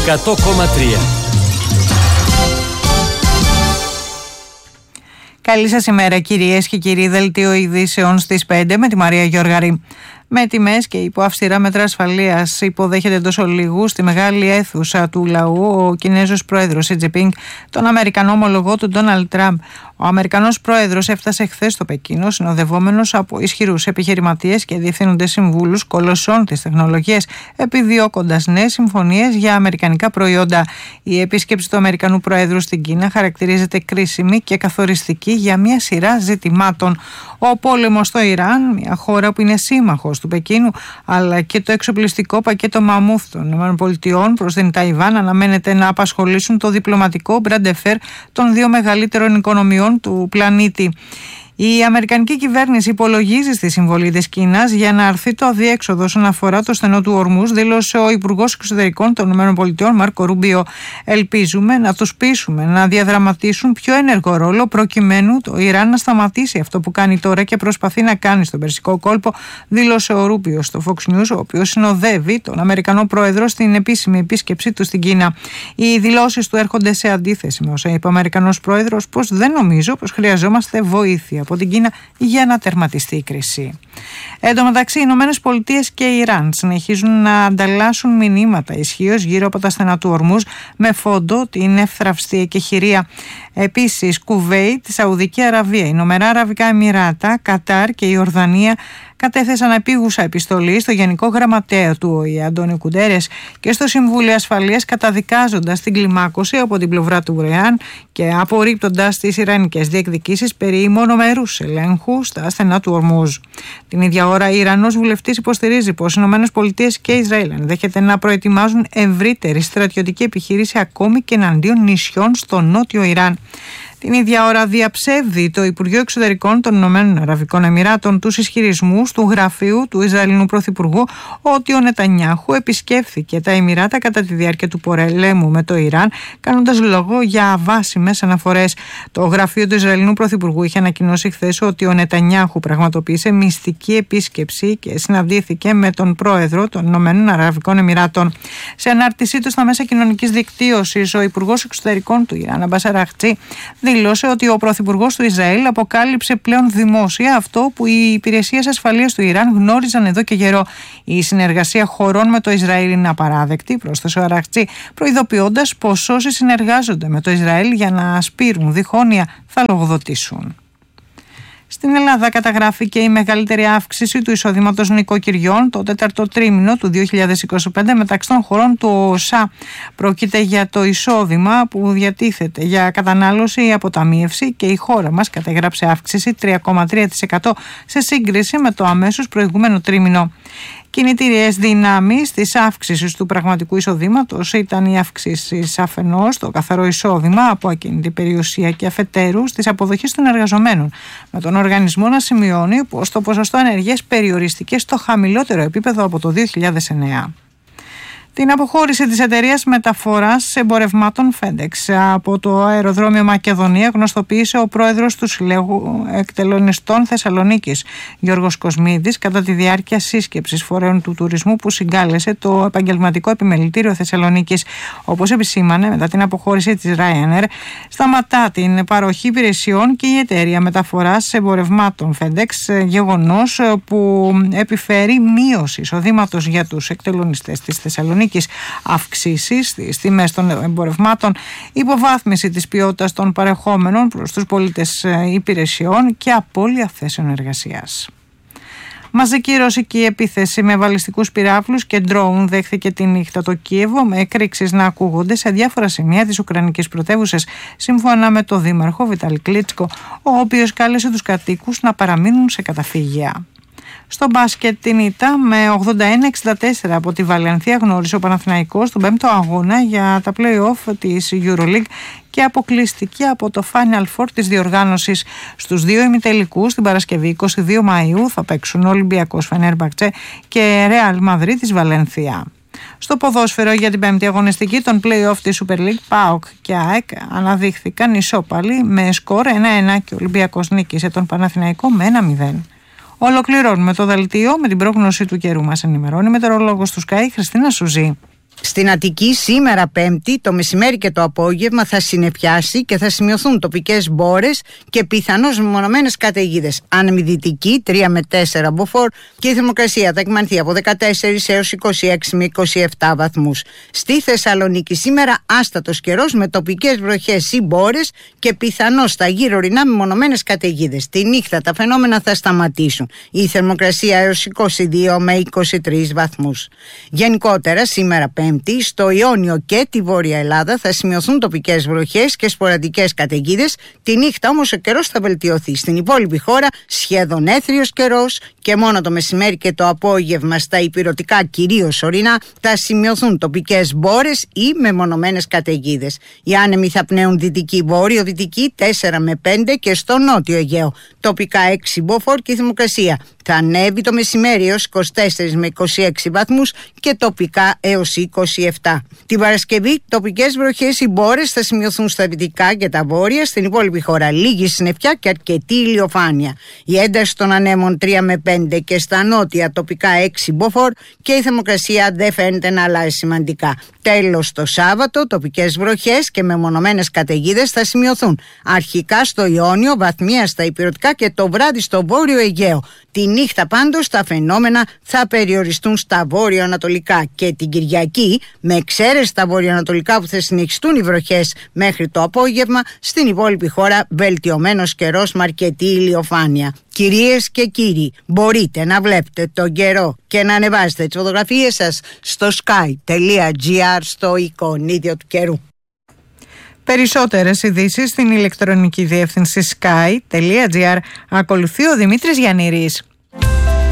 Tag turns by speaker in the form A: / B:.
A: 100,3.
B: Καλή σας ημέρα κυρίες και κύριοι, δελτίο ειδήσεων στις 5 με τη Μαρία Γιώργαρη. Με τιμές και υπό αυστηρά μέτρα ασφαλείας υποδέχεται εντός ολίγου στη μεγάλη αίθουσα του λαού ο Κινέζος πρόεδρος Σι Τζινπίνγκ, τον Αμερικανό ομολογό του Ντόναλντ Τραμπ. Ο Αμερικανός πρόεδρος έφτασε χθες στο Πεκίνο συνοδευόμενος από ισχυρούς επιχειρηματίες και διευθύνοντες συμβούλους κολοσσών της τεχνολογίας, επιδιώκοντας νέες συμφωνίες για αμερικανικά προϊόντα. Η επίσκεψη του Αμερικανού πρόεδρου στην Κίνα χαρακτηρίζεται κρίσιμη και καθοριστική για μια σειρά ζητημάτων. Ο πόλεμος στο Ιράν, μια χώρα που είναι σύμμαχος του Πεκίνου, αλλά και το εξοπλιστικό πακέτο μαμούθ των ΗΠΑ προς την Ταϊβάν αναμένεται να απασχολήσουν το διπλωματικό μπραντεφέρ των δύο μεγαλύτερων οικονομιών του πλανήτη. Η Αμερικανική κυβέρνηση υπολογίζει στη συμβολή της Κίνας για να αρθεί το αδιέξοδο όσον αφορά το στενό του Ορμούζ, δήλωσε ο Υπουργός Εξωτερικών των ΗΠΑ, Μάρκο Ρούμπιο. Ελπίζουμε να τους πείσουμε να διαδραματίσουν πιο ενεργό ρόλο προκειμένου το Ιράν να σταματήσει αυτό που κάνει τώρα και προσπαθεί να κάνει στον Περσικό κόλπο, δήλωσε ο Ρούμπιο στο Fox News, ο οποίος συνοδεύει τον Αμερικανό πρόεδρο στην επίσημη επίσκεψή του στην Κίνα. Οι δηλώσεις του έρχονται σε αντίθεση με όσα είπε ο Αμερικανός πρόεδρος, πως δεν νομίζω πως χρειαζόμαστε βοήθεια από την Κίνα για να τερματιστεί η κρίση. Εν τω μεταξύ, οι Ηνωμένες Πολιτείες και η Ιράν συνεχίζουν να ανταλλάσσουν μηνύματα ισχύως γύρω από τα στενά του Ορμούζ με φόντο την εύθραυστη εκεχηρία. Επίσης, Κουβέιτ, Σαουδική Αραβία, Ηνωμένα Αραβικά Εμιράτα, Κατάρ και η Ιορδανία κατέθεσαν επίγουσα επιστολή στο Γενικό Γραμματέα του ΟΗΕ, Αντώνιο Κουντέρες, και στο Συμβούλιο Ασφαλείας, καταδικάζοντας την κλιμάκωση από την πλευρά του Ιράν και απορρίπτοντας τις ιρανικές διεκδικήσεις περί μονομερούς ελέγχου στα στενά του Ορμούζ. Την ίδια ώρα, η Ιρανός βουλευτής υποστηρίζει πως οι ΗΠΑ και Ισραήλ ενδέχεται να προετοιμάζουν ευρύτερη στρατιωτική επιχείρηση ακόμη και εναντίον νησιών στο νότιο Ιράν. Την ίδια ώρα διαψεύδει το Υπουργείο Εξωτερικών των Ηνωμένων Αραβικών Εμιράτων τους ισχυρισμούς του γραφείου του Ισραηλινού Πρωθυπουργού ότι ο Νετανιάχου επισκέφθηκε τα Εμιράτα κατά τη διάρκεια του πολέμου με το Ιράν, κάνοντας λόγο για αβάσιμες αναφορές. Το γραφείο του Ισραηλινού Πρωθυπουργού είχε ανακοινώσει χθες ότι ο Νετανιάχου πραγματοποίησε μυστική επίσκεψη και συναντήθηκε με τον πρόεδρο των Ηνωμένων Αραβικών Εμιράτων. Σε ανάρτησή του στα μέσα κοινωνικής δικτύωσης, ο Υπουργός Εξωτερικών του Ιράν, Αμπάς Αραχτζή, δήλωσε ότι ο Πρωθυπουργός του Ισραήλ αποκάλυψε πλέον δημόσια αυτό που οι υπηρεσίες ασφαλείας του Ιράν γνώριζαν εδώ και καιρό. Η συνεργασία χωρών με το Ισραήλ είναι απαράδεκτη, πρόσθεσε ο Αραχτζή, προειδοποιώντας πως όσοι συνεργάζονται με το Ισραήλ για να σπείρουν διχόνοια θα λογοδοτήσουν. Στην Ελλάδα καταγράφηκε η μεγαλύτερη αύξηση του εισοδήματος νοικοκυριών το τέταρτο τρίμηνο του 2025 μεταξύ των χωρών του ΟΣΑ. Πρόκειται για το εισόδημα που διατίθεται για κατανάλωση ή αποταμίευση και η χώρα μας καταγράψε αύξηση 3,3% σε σύγκριση με το αμέσως προηγούμενο τρίμηνο. Κινητήριες δυνάμεις της αύξησης του πραγματικού εισοδήματος ήταν οι αυξήσεις αφενός στο καθαρό εισόδημα από ακίνητη περιουσία και αφετέρου στις αποδοχές των εργαζομένων, με τον οργανισμό να σημειώνει πως το ποσοστό ανεργίας περιοριστηκε στο χαμηλότερο επίπεδο από το 2009. Την αποχώρηση της εταιρείας μεταφοράς εμπορευμάτων FedEx από το αεροδρόμιο Μακεδονία γνωστοποίησε ο πρόεδρος του Συλλόγου Εκτελονιστών Θεσσαλονίκης, Γιώργος Κοσμίδης, κατά τη διάρκεια σύσκεψης φορέων του τουρισμού που συγκάλεσε το Επαγγελματικό Επιμελητήριο Θεσσαλονίκης. Όπως επισήμανε, μετά την αποχώρηση της Ryanair, σταματά την παροχή υπηρεσιών και η εταιρεία μεταφοράς εμπορευμάτων FedEx, γεγονός που επιφέρει μείωση εισοδήματος για τους εκτελονιστές της Θεσσαλονίκης, αυξήσεις στις τιμές των εμπορευμάτων, υποβάθμιση της ποιότητας των παρεχόμενων προς τους πολίτες υπηρεσιών και απώλεια θέσεων εργασίας. Μαζική ρωσική επίθεση με βαλιστικούς πυράβλους και ντρόουν δέχθηκε τη νύχτα το Κίεβο, με εκρήξεις να ακούγονται σε διάφορα σημεία της Ουκρανικής πρωτεύουσας, σύμφωνα με το δήμαρχο Βιτάλη Κλίτσκο, ο οποίος κάλεσε τους κατοίκους να παραμείνουν σε καταφύγια. Στο μπάσκετ, την ήττα με 81-64 από τη Βαλενθία γνώρισε ο Παναθηναϊκός στον 5ο αγώνα για τα play-off της EuroLeague και αποκλειστική από το Final Four της διοργάνωσης. Στους δύο ημιτελικούς την Παρασκευή 22 Μαΐου θα παίξουν Ολυμπιακός Φενέρμπαχτσε και Ρεάλ Μαδρίτης της Βαλενθία. Στο ποδόσφαιρο για την πέμπτη αγωνιστική των play-off της Super League, ΠΑΟΚ και ΑΕΚ αναδείχθηκαν ισόπαλοι με σκορ 1-1 και ο Ολυμπιακός νίκησε τον Παναθηναϊκό με 1-0. Ολοκληρώνουμε το δελτίο με την πρόγνωση του καιρού. Μας ενημερώνει η μετεωρολόγος του Sky, Χριστίνα Σουζή.
A: Στην Αττική σήμερα Πέμπτη το μεσημέρι και το απόγευμα θα συννεφιάσει και θα σημειωθούν τοπικές μπόρες και πιθανώς μεμονωμένες καταιγίδες. Άνεμη δυτική 3 με 4 μποφόρ και η θερμοκρασία θα εκμανθεί από 14 έως 26 με 27 βαθμούς. Στη Θεσσαλονίκη σήμερα άστατος καιρός με τοπικές βροχές ή μπόρες και πιθανώς στα γύρω ορεινά μεμονωμένες καταιγίδες. Τη νύχτα τα φαινόμενα θα σταματήσουν. Η θερμοκρασία έως 22 με 23 βαθμούς. Γενικότερα σήμερα Πέμπτη στο Ιόνιο και τη Βόρεια Ελλάδα θα σημειωθούν τοπικές βροχές και σποραδικές καταιγίδες. Τη νύχτα όμως ο καιρός θα βελτιωθεί. Στην υπόλοιπη χώρα σχεδόν έθριος καιρός και μόνο το μεσημέρι και το απόγευμα στα ηπειρωτικά κυρίως ορεινά θα σημειωθούν τοπικές μπόρες ή μεμονωμένες καταιγίδες. Οι άνεμοι θα πνέουν δυτική βόρειο-δυτική 4 με 5 και στο νότιο Αιγαίο τοπικά 6 μποφόρ και η θερμοκρασία θα ανέβει το μεσημέρι έως 24 με 26 βαθμούς και τοπικά έως 27. Την Παρασκευή τοπικές βροχές ή μπόρες θα σημειωθούν στα δυτικά και τα βόρεια, στην υπόλοιπη χώρα λίγη συννεφιά και αρκετή ηλιοφάνεια. Η ένταση των ανέμων 3 με 5 και στα νότια τοπικά 6 μποφόρ και η θερμοκρασία δεν φαίνεται να αλλάζει σημαντικά. Τέλος το Σάββατο τοπικές βροχές και μεμονωμένες καταιγίδες θα σημειωθούν αρχικά στο Ιόνιο, βαθμία στα ηπειρωτικά και το βράδυ στο βόρειο Αιγαίο. Τη νύχτα πάντως τα φαινόμενα θα περιοριστούν στα βόρειο-ανατολικά και την Κυριακή, με εξαίρεση τα βόρειο-ανατολικά που θα συνεχιστούν οι βροχές μέχρι το απόγευμα, στην υπόλοιπη χώρα βελτιωμένος καιρός με αρκετή ηλιοφάνεια. Κυρίες και κύριοι, μπορείτε να βλέπετε τον καιρό και να ανεβάσετε τις φωτογραφίες σας στο sky.gr στο εικονίδιο του καιρού.
B: Περισσότερες ειδήσεις στην ηλεκτρονική διεύθυνση sky.gr. Ακολουθεί ο Δημήτρης Γιαννήρης.